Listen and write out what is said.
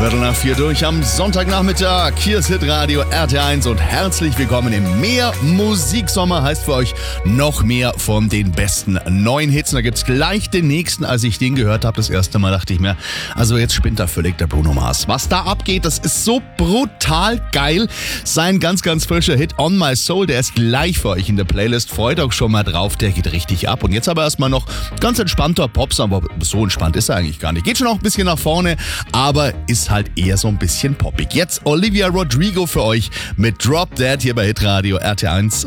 3:15 durch am Sonntagnachmittag. Hier ist Hitradio RT1 und herzlich willkommen im Mehr Musiksommer. Heißt für euch noch mehr von den besten neuen Hits. Und da gibt's gleich den nächsten. Als ich den gehört habe, das erste Mal dachte ich mir, also jetzt spinnt da völlig der Bruno Mars. Was da abgeht, das ist so brutal geil. Sein ganz, ganz frischer Hit On My Soul, der ist gleich für euch in der Playlist. Freut euch schon mal drauf, der geht richtig ab. Und jetzt aber erstmal noch ganz entspannter Popsong, aber so entspannt ist er eigentlich gar nicht. Geht schon auch ein bisschen nach vorne, aber ist halt eher so ein bisschen poppig. Jetzt Olivia Rodrigo für euch mit Drop Dead hier bei Hitradio RT1.